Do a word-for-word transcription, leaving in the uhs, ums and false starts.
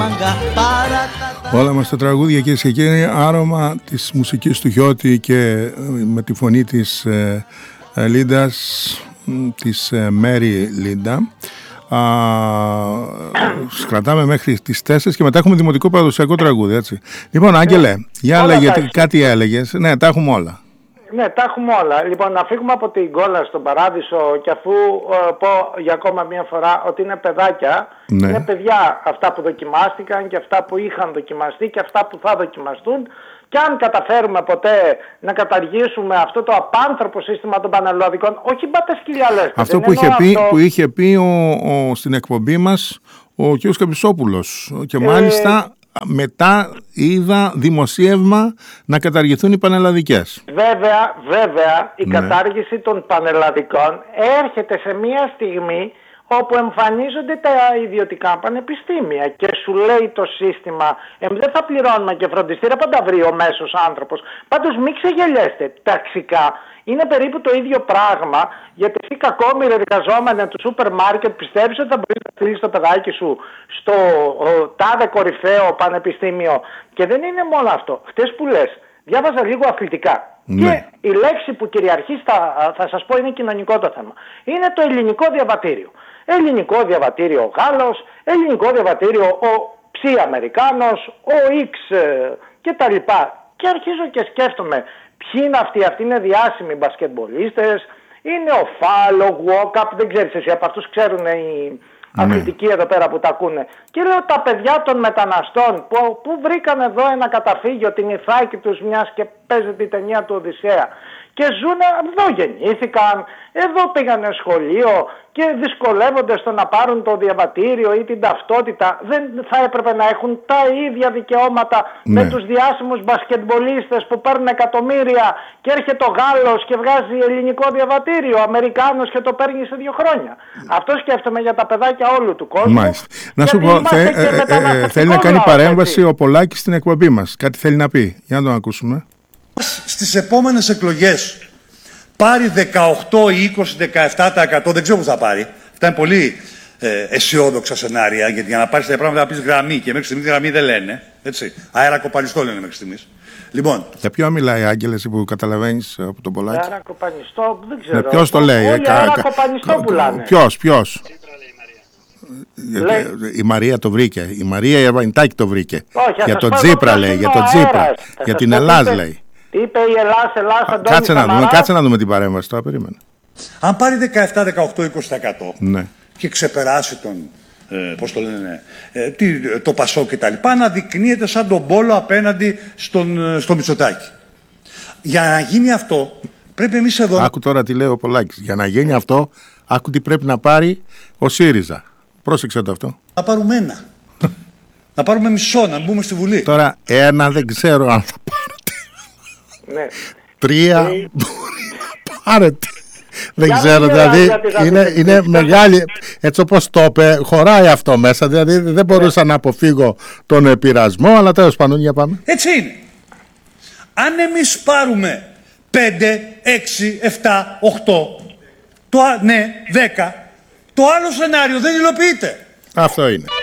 Όλα μας τα τραγούδια, κυρίες και κύριοι, άρωμα της μουσικής του Χιώτη και με τη φωνή της ε, ε, Λίντας, της ε, Μέρι Λίντα. Α, σκρατάμε μέχρι τις τέσσερις και μετά έχουμε δημοτικό παραδοσιακό τραγούδι, έτσι. Λοιπόν, Άγγελε, για λέγε, κάτι έλεγες. Ναι, τα έχουμε όλα. Ναι, τα έχουμε όλα. Λοιπόν, να φύγουμε από την κόλλα στον Παράδεισο και αφού ε, πω για ακόμα μία φορά ότι είναι παιδάκια, ναι. Είναι παιδιά αυτά που δοκιμάστηκαν και αυτά που είχαν δοκιμαστεί και αυτά που θα δοκιμαστούν. Και αν καταφέρουμε ποτέ να καταργήσουμε αυτό το απάνθρωπο σύστημα των πανελλαδικών, όχι μπάτε σκυλιαλές. Αυτό που είχε, πει, αυτό... που είχε πει ο, ο, στην εκπομπή μας ο κ. Καπισόπουλος και μάλιστα... Ε... Μετά είδα δημοσίευμα να καταργηθούν οι πανελλαδικές. Βέβαια, βέβαια, η ναι. κατάργηση των πανελλαδικών έρχεται σε μια στιγμή όπου εμφανίζονται τα ιδιωτικά πανεπιστήμια και σου λέει το σύστημα ε, δεν θα πληρώνουμε και φροντιστήρα, πάντα βρει ο μέσος άνθρωπος. Πάντως μην ξεγελιέστε, ταξικά είναι περίπου το ίδιο πράγμα, γιατί εσύ κακόμοιρε εργαζόμενε του σούπερ μάρκετ πιστεύεις ότι θα μπορείς να στείλεις το παιδάκι σου στο ο, τάδε κορυφαίο πανεπιστήμιο. Και δεν είναι μόνο αυτό. Χτες που λες, διάβαζα λίγο αθλητικά. Ναι. Και η λέξη που κυριαρχεί θα, θα σας πω είναι κοινωνικό το θέμα. Είναι το ελληνικό διαβατήριο. Ελληνικό διαβατήριο ο Γάλλος, ελληνικό διαβατήριο ο Ψ Αμερικάνος, ο X και τα λοιπά. Και αρχίζω και σκέφτομαι ποιοι είναι αυτοί, αυτοί είναι διάσημοι μπασκετμπολίστες, είναι ο Φάλ, ο Γουόκαπ, δεν ξέρεις εσύ, από αυτούς ξέρουν οι ναι. αθλητικοί εδώ πέρα που τα ακούνε. Και λέω τα παιδιά των μεταναστών που, που βρήκαν εδώ ένα καταφύγιο, την Ιθάκη τους, μιας και παίζεται η ταινία του Οδυσσέα. Και ζουν, εδώ γεννήθηκαν, εδώ πήγανε σχολείο και δυσκολεύονται στο να πάρουν το διαβατήριο ή την ταυτότητα. Δεν θα έπρεπε να έχουν τα ίδια δικαιώματα ναι. με τους διάσημους μπασκετμπολίστες που παίρνουν εκατομμύρια και έρχεται ο Γάλλος και βγάζει ελληνικό διαβατήριο, ο Αμερικάνος και το παίρνει σε δύο χρόνια. Αυτό σκέφτομαι για τα παιδάκια όλου του κόσμου. Μάλιστα. Να σου πω, θε, ε, ε, ε, θέλει να κάνει παρέμβαση έτσι. Ο Πολάκης στην εκπομπή μας. Κάτι θέλει να πει. Για να τον ακούσουμε. Στις επόμενες εκλογές πάρει δεκαοκτώ, είκοσι, δεκαεπτά τοις εκατό, δεν ξέρω που θα πάρει. Αυτά είναι πολύ ε, αισιόδοξα σενάρια, γιατί για να πάρεις τα πράγματα θα πεις γραμμή και μέχρι στιγμής γραμμή δεν λένε. Έτσι. Αέρα κοπανιστό λένε μέχρι στιγμής. Λοιπόν. Για ποιο μιλάει, Άγγελε, που καταλαβαίνεις από τον Πολάκη? Αέρα κοπανιστό, δεν ξέρω. Ναι, ποιος το λέει? Όλοι κα, αέρα κοπανιστό κα, πουλάνε. Ποιος, ποιος? Λέει. Η Μαρία το βρήκε. Η Μαρία Ιαβανιτάκη το βρήκε. Όχι, για τον Τσίπρα λέει. Για τον Τσίπρα. Για την Ελλάδα λέει. Τι είπε η Ελλάδα, Ελλάδα, κάτσε να δούμε, κάτσε να δούμε την παρέμβαση. Τώρα περίμενα. Αν πάρει δεκαεπτά, δεκαοκτώ, είκοσι τοις εκατό ναι. και ξεπεράσει τον, ε, πώς το λένε, ε, τι, το Πασό και τα λοιπά, να δεικνύεται σαν τον Πόλο απέναντι στον, στο Μητσοτάκη. Για να γίνει αυτό, πρέπει εμείς εδώ... Άκου τώρα τι λέει ο Πολάκης. Για να γίνει αυτό, άκου τι πρέπει να πάρει ο ΣΥΡΙΖΑ. Πρόσεξε το αυτό. Να πάρουμε ένα. Να πάρουμε μισό, να μπούμε στη Βουλή. Τώρα ένα δεν ξέρω αν θα πάρετε. Ναι. Τρία ε... μπορεί να πάρετε. Δεν για ξέρω, δηλαδή είναι, είναι μεγάλη, έτσι όπως το είπε, χωράει αυτό μέσα, δηλαδή δεν μπορούσα ναι. να αποφύγω τον επειρασμό, αλλά τέλος πάντων για πάμε. Έτσι είναι. Αν εμείς πάρουμε πέντε, έξι, επτά, οκτώ, το, ναι, δέκα, το άλλο σενάριο δεν υλοποιείται. Αυτό είναι.